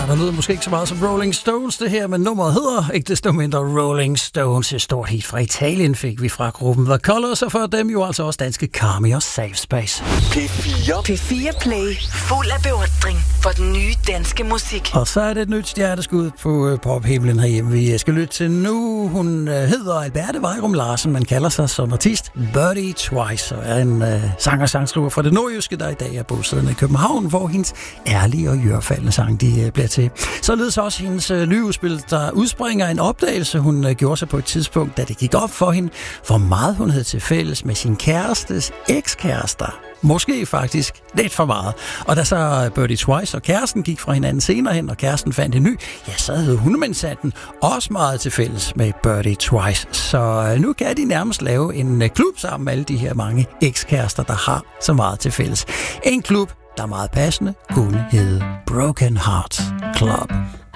der lyder måske ikke så meget som Rolling Stones det her, men nummeret hedder ikke desto mindre Rolling Stones. Et stort hit fra Italien fik vi fra gruppen The Colors, og for dem jo altså også danske Carmi og Safe Space. P4 Play, fuld af beundring for den nye danske musik. Og så er det et nyt stjerneskud på pophimlen herhjemme, vi skal lytte til nu. Hun hedder Alberte Vejrum Larsen, man kalder sig som artist Birdie Twice, og er en sanger-sangskriver fra det nordjyske, der i dag er bosiddende i København, hvor hendes ærlige og jørfaldende sang de bliver til. Således også hendes nye udspil, der udspringer en opdagelse, hun gjorde sig på et tidspunkt, da det gik op for hende, hvor meget hun havde til fælles med sin kærestes ekskærester. Måske faktisk lidt for meget. Og da så Birdie Twice og kæresten gik fra hinanden senere hen, og kæresten fandt en ny, ja, så havde hundemandsanden også meget til fælles med Birdie Twice. Så nu kan de nærmest lave en klub sammen med alle de her mange ekskærester, der har så meget til fælles. En klub, der meget passende kunne hedde Broken Hearts Club.